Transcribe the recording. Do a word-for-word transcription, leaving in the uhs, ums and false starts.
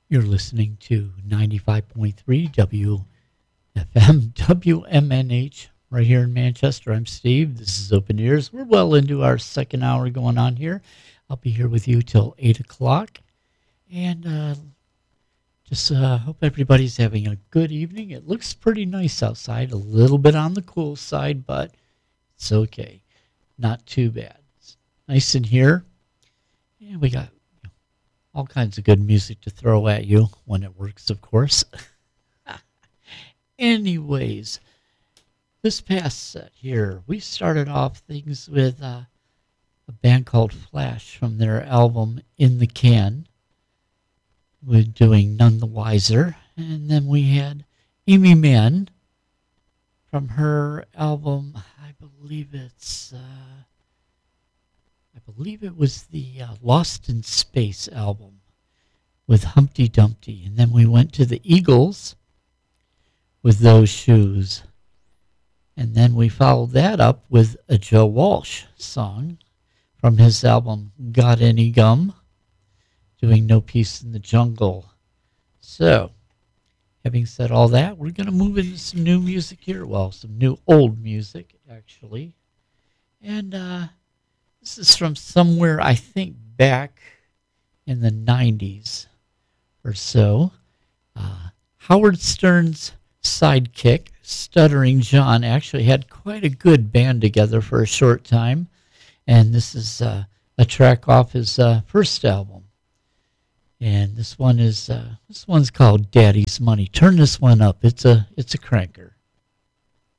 You're listening to ninety-five point three W F M W M N H right here in Manchester. I'm Steve. This is Open Ears. We're well into our second hour going on here. I'll be here with you till eight o'clock. And uh, just uh, hope everybody's having a good evening. It looks pretty nice outside, a little bit on the cool side, but it's okay. Not too bad. It's nice in here. And we got all kinds of good music to throw at you when it works, of course. Anyways, this past set here, we started off things with uh, a band called Flash from their album In the Can. We're doing None the Wiser. And then we had Amy Mann from her album, I believe it's... Uh, I believe it was the uh, Lost in Space album with Humpty Dumpty. And then we went to the Eagles with Those Shoes. And then we followed that up with a Joe Walsh song from his album Got Any Gum, doing No Peace in the Jungle. So, having said all that, we're going to move into some new music here. Well, some new old music, actually. And, uh... this is from somewhere, I think, back in the nineties or so. Uh, Howard Stern's sidekick, Stuttering John, actually had quite a good band together for a short time. And this is uh, a track off his uh, first album. And this one is uh, this one's called Daddy's Money. Turn this one up. It's a it's a cranker.